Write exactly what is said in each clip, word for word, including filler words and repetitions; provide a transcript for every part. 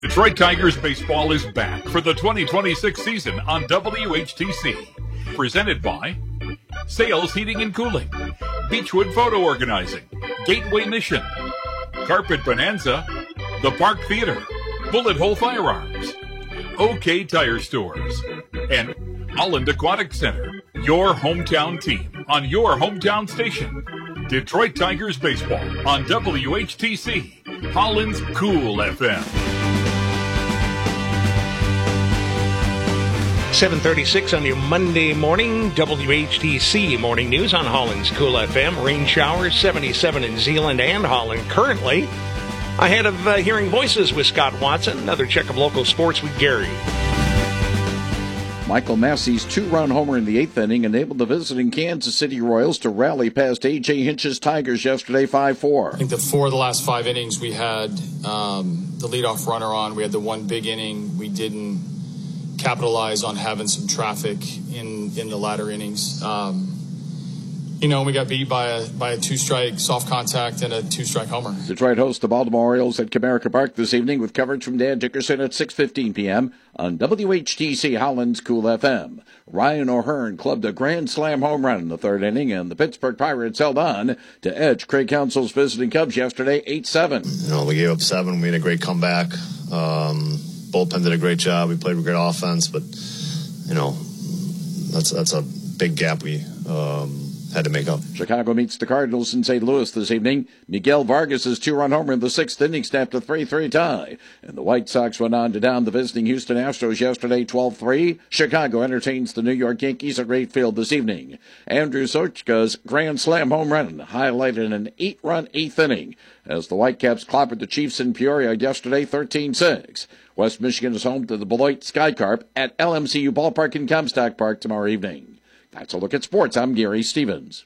Detroit Tigers baseball is back for the twenty twenty-six season on W H T C. Presented by Sales Heating and Cooling, Beechwood Photo Organizing, Gateway Mission, Carpet Bonanza, The Park Theater, Bullet Hole Firearms, OK Tire Stores, and Holland Aquatic Center. Your hometown team on your hometown station. Detroit Tigers baseball on W H T C, Holland's Cool F M. seven thirty-six on your Monday morning, W H T C Morning News on Holland's Cool F M. Rain showers, seventy-seven in Zeeland and Holland currently. Ahead of uh, hearing voices with Scott Watson, another check of local sports with Gary. Michael Massey's two-run homer in the eighth inning enabled the visiting Kansas City Royals to rally past A J Hinch's Tigers yesterday five four. I think that four of the last five innings we had um, the leadoff runner on. We had the one big inning. We didn't capitalize on having some traffic in, in the latter innings. Um, you know, we got beat by a by a two-strike soft contact and a two-strike homer. Detroit hosts the Baltimore Orioles at Comerica Park this evening with coverage from Dan Dickerson at six fifteen p.m. on W H T C Holland's Cool F M. Ryan O'Hearn clubbed a grand slam home run in the third inning, and the Pittsburgh Pirates held on to edge Craig Counsell's visiting Cubs yesterday eight seven. You know, we gave up seven. We made a great comeback. Um, bullpen did a great job. We played a great offense, but, you know, that's that's a big gap we um, had to make up. Chicago meets the Cardinals in Saint Louis this evening. Miguel Vargas' two-run homer in the sixth inning snapped a three three tie. And the White Sox went on to down the visiting Houston Astros yesterday twelve three. Chicago entertains the New York Yankees at Wright Field this evening. Andrew Sochka's grand slam home run highlighted an eight-run eighth inning as the Whitecaps clobbered the Chiefs in Peoria yesterday thirteen six. West Michigan is home to the Beloit Skycarp at L M C U Ballpark in Comstock Park tomorrow evening. That's a look at sports. I'm Gary Stevens.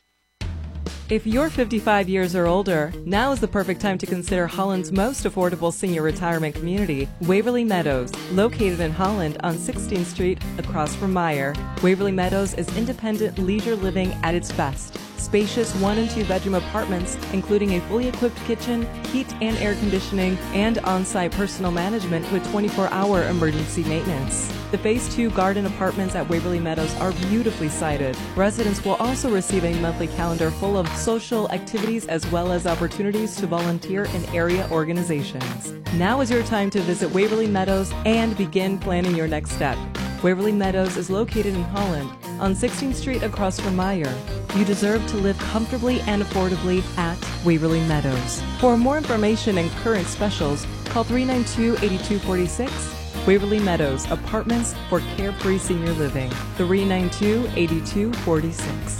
If you're fifty-five years or older, now is the perfect time to consider Holland's most affordable senior retirement community, Waverly Meadows, located in Holland on sixteenth Street across from Meyer. Waverly Meadows is independent leisure living at its best. Spacious one and two bedroom apartments, including a fully equipped kitchen, heat and air conditioning, and on-site personal management with twenty-four hour emergency maintenance. The Phase two garden apartments at Waverly Meadows are beautifully sited. Residents will also receive a monthly calendar full of social activities as well as opportunities to volunteer in area organizations. Now is your time to visit Waverly Meadows and begin planning your next step. Waverly Meadows is located in Holland on sixteenth Street across from Meyer. You deserve to live comfortably and affordably at Waverly Meadows. For more information and current specials, call three nine two, eight two four six. Waverly Meadows, apartments for carefree senior living. three nine two, eight two four six.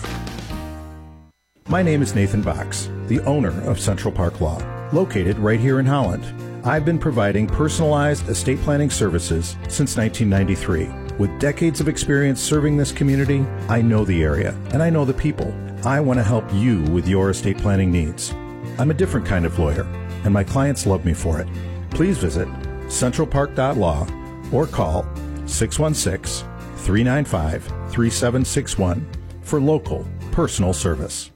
My name is Nathan Box, the owner of Central Park Law, located right here in Holland. I've been providing personalized estate planning services since nineteen ninety-three. With decades of experience serving this community, I know the area and I know the people. I want to help you with your estate planning needs. I'm a different kind of lawyer, and my clients love me for it. Please visit central park dot law or call six one six, three nine five, three seven six one for local personal service.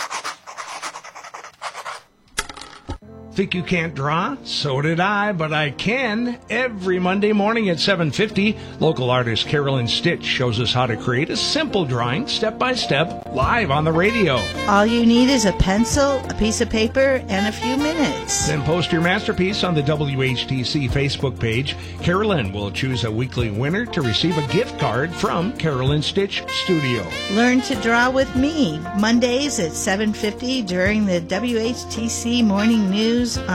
Think you can't draw? So did I, but I can. Every Monday morning at seven fifty, local artist Carolyn Stitch shows us how to create a simple drawing, step by step, live on the radio. All you need is a pencil, a piece of paper, and a few minutes. Then post your masterpiece on the W H T C Facebook page. Carolyn will choose a weekly winner to receive a gift card from Carolyn Stitch Studio. Learn to draw with me, Mondays at seven fifty during the W H T C Morning News